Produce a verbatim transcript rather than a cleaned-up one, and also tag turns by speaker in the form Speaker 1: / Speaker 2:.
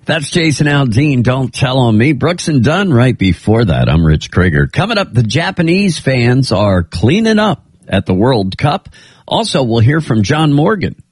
Speaker 1: That's Jason Aldean. Don't tell on me. Brooks and Dunn right before that. I'm Rich Krieger. Coming up, the Japanese fans are cleaning up at the World Cup. Also, we'll hear from John Morgan